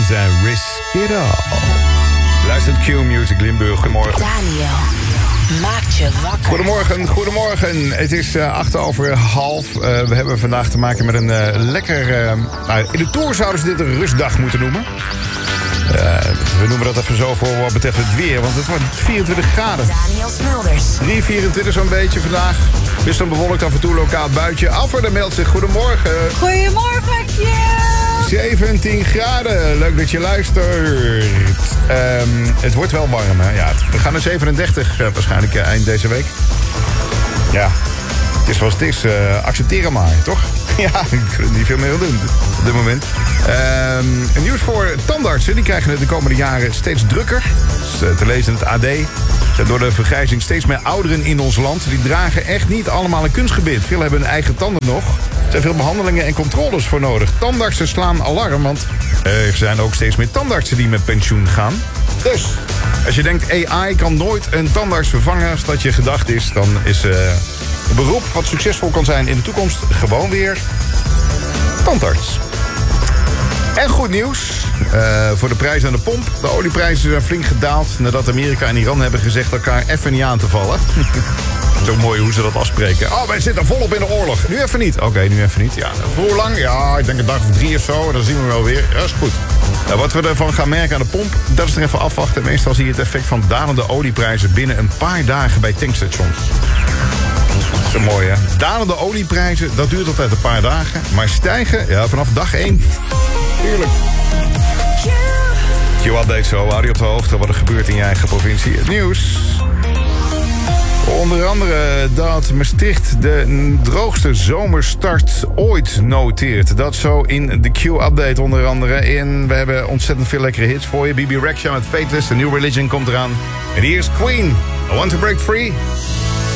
en Risk It All. Luistert Q-Music Limburg. Goedemorgen. Daniel maakt je wakker. Goedemorgen. Het is 8:30. We hebben vandaag te maken met een lekker... in de Tour zouden ze dit een rustdag moeten noemen. We noemen dat even zo voor wat betreft het weer. Want het wordt 24 graden. Daniel Smulders. 3,24 zo'n beetje vandaag. Wisselend bewolkt, af en toe lokaal buitje. Alfred meldt zich. Goedemorgen. Goedemorgen, Q. 17 graden. Leuk dat je luistert. Het wordt wel warm, hè? Ja, we gaan naar 37 waarschijnlijk eind deze week. Ja, het is zoals het is. Accepteer hem maar, toch? Ja, ik kan er niet veel meer aan doen op dit moment. Nieuws voor tandartsen. Die krijgen het de komende jaren steeds drukker. Dat is te lezen in het AD. Zijn door de vergrijzing steeds meer ouderen in ons land. Die dragen echt niet allemaal een kunstgebit. Veel hebben hun eigen tanden nog. Er zijn veel behandelingen en controles voor nodig. Tandartsen slaan alarm, want er zijn ook steeds meer tandartsen die met pensioen gaan. Dus, als je denkt AI kan nooit een tandarts vervangen als dat je gedacht is, dan is een beroep wat succesvol kan zijn in de toekomst gewoon weer tandarts. En goed nieuws voor de prijs aan de pomp. De olieprijzen zijn flink gedaald nadat Amerika en Iran hebben gezegd elkaar even niet aan te vallen. Zo mooi hoe ze dat afspreken. Oh, wij zitten volop in de oorlog. Nu even niet. Oké, nu even niet. Ja, voor hoe lang? Ja, ik denk een dag of 3 of zo. Dan zien we wel weer. Ja, is goed. Nou, wat we ervan gaan merken aan de pomp, dat is er even afwachten. Meestal zie je het effect van dalende olieprijzen binnen een paar dagen bij tankstations. Dat is zo mooi, hè? Dalende olieprijzen, dat duurt altijd een paar dagen. Maar stijgen, ja, vanaf dag 1. Tuurlijk. Q-update zo, hou je op de hoogte wat er gebeurt in je eigen provincie. Het nieuws. Onder andere dat Maastricht de droogste zomerstart ooit noteert. Dat zo in de Q-update onder andere. En we hebben ontzettend veel lekkere hits voor je. BB Rexha met Fateless, The New Religion komt eraan. En hier is Queen, I Want to Break Free.